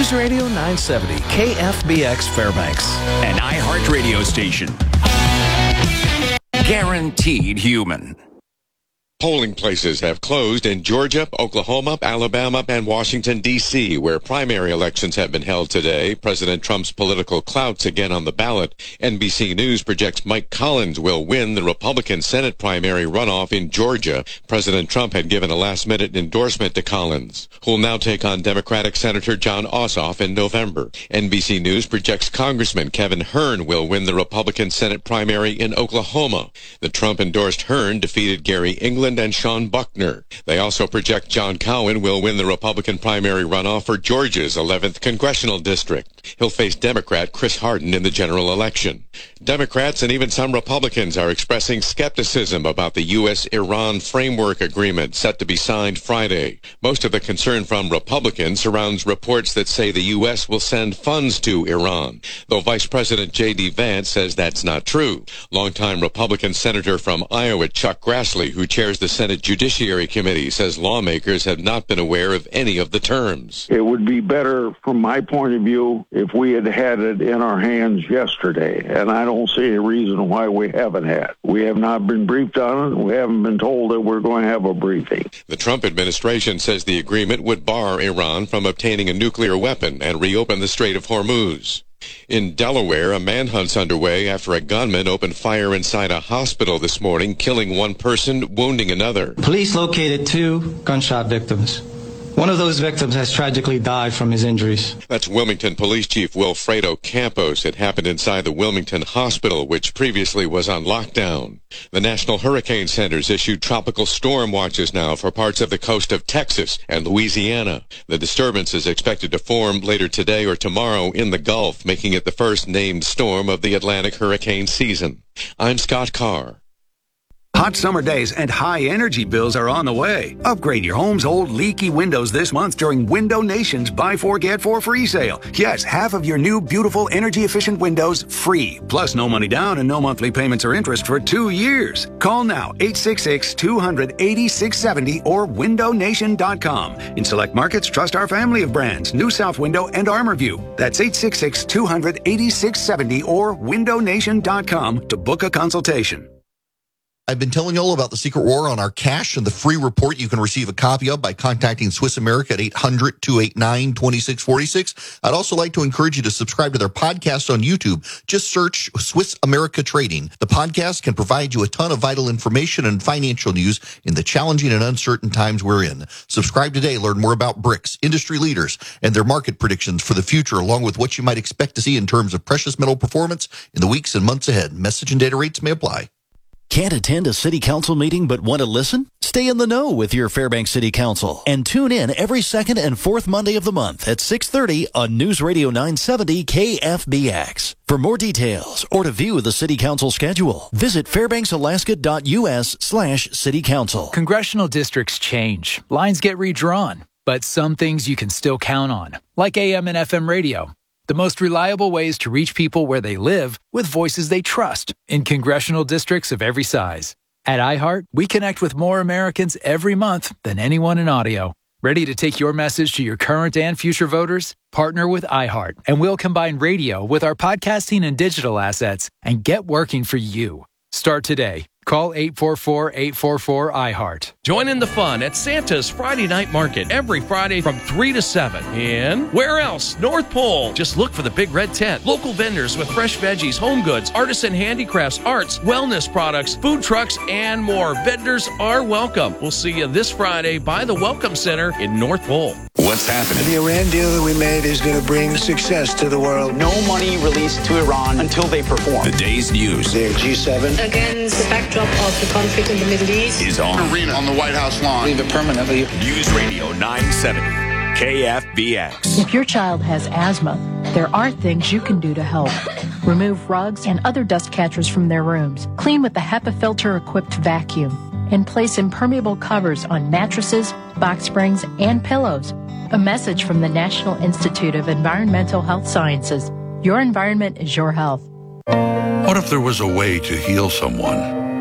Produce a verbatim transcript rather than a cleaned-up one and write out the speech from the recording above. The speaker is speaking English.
News Radio nine seventy, K F B X Fairbanks. An iHeart radio station. Guaranteed human. Polling places have closed in Georgia, Oklahoma, Alabama, and Washington, D C, where primary elections have been held today. President Trump's political clout's again on the ballot. N B C News projects Mike Collins will win the Republican Senate primary runoff in Georgia. President Trump had given a last-minute endorsement to Collins, who'll now take on Democratic Senator Jon Ossoff in November. N B C News projects Congressman Kevin Hern will win the Republican Senate primary in Oklahoma. The Trump-endorsed Hern defeated Gary England and Sean Buckner. They also project John Cowan will win the Republican primary runoff for Georgia's eleventh congressional district. He'll face Democrat Chris Hardin in the general election. Democrats and even some Republicans are expressing skepticism about the U S Iran framework agreement set to be signed Friday. Most of the concern from Republicans surrounds reports that say the U S will send funds to Iran, though Vice President J D Vance says that's not true. Longtime Republican Senator from Iowa Chuck Grassley, who chairs the Senate Judiciary Committee, says lawmakers have not been aware of any of the terms. It would be better, from my point of view, if we had had it in our hands yesterday, and I don't see a reason why we haven't had. We have not been briefed on it. We haven't been told that we're going to have a briefing. The Trump administration says the agreement would bar Iran from obtaining a nuclear weapon and reopen the Strait of Hormuz. In Delaware, a manhunt's underway after a gunman opened fire inside a hospital this morning, killing one person, wounding another. Police located two gunshot victims. One of those victims has tragically died from his injuries. That's Wilmington Police Chief Wilfredo Campos. It happened inside the Wilmington Hospital, which previously was on lockdown. The National Hurricane Center's issued tropical storm watches now for parts of the coast of Texas and Louisiana. The disturbance is expected to form later today or tomorrow in the Gulf, making it the first named storm of the Atlantic hurricane season. I'm Scott Carr. Hot summer days and high energy bills are on the way. Upgrade your home's old leaky windows this month during Window Nation's Buy Four Get Four free sale. Yes, half of your new beautiful energy efficient windows free. Plus no money down and no monthly payments or interest for two years. Call now eight six six, two hundred, eighty-six seventy or window nation dot com. In select markets, trust our family of brands, New South Window and ArmorView. That's eight six six, two hundred, eighty-six seventy or window nation dot com to book a consultation. I've been telling you all about the secret war on our cash and the free report you can receive a copy of by contacting Swiss America at eight hundred, two eight nine, two six four six. I'd also like to encourage you to subscribe to their podcast on YouTube. Just search Swiss America Trading. The podcast can provide you a ton of vital information and financial news in the challenging and uncertain times we're in. Subscribe today. Learn more about BRICS, industry leaders, and their market predictions for the future, along with what you might expect to see in terms of precious metal performance in the weeks and months ahead. Message and data rates may apply. Can't attend a city council meeting but want to listen? Stay in the know with your Fairbanks City Council and tune in every second and fourth Monday of the month at six thirty on News Radio nine seventy K F B X. For more details or to view the City Council schedule, visit fairbanks alaska dot U S slash city council. Congressional districts change. Lines get redrawn. But some things you can still count on, like A M and F M radio. The most reliable ways to reach people where they live with voices they trust in congressional districts of every size. At iHeart, we connect with more Americans every month than anyone in audio. Ready to take your message to your current and future voters? Partner with iHeart, and we'll combine radio with our podcasting and digital assets and get working for you. Start today. Call eight four four, eight four four, I heart. Join in the fun at Santa's Friday Night Market every Friday from three to seven. And where else? North Pole. Just look for the big red tent. Local vendors with fresh veggies, home goods, artisan handicrafts, arts, wellness products, food trucks, and more. Vendors are welcome. We'll see you this Friday by the Welcome Center in North Pole. What's happening? The Iran deal that we made is going to bring success to the world. No money released to Iran until they perform. The day's news. They're G seven. Against the backdrop of the conflict in the Middle East. Is on. Arena on the White House lawn. Leave it permanently. News Radio nine seventy K F B X. If your child has asthma, there are things you can do to help. Remove rugs and other dust catchers from their rooms. Clean with the HEPA filter-equipped vacuum. And place impermeable covers on mattresses, box springs, and pillows. A message from the National Institute of Environmental Health Sciences. Your environment is your health. What if there was a way to heal someone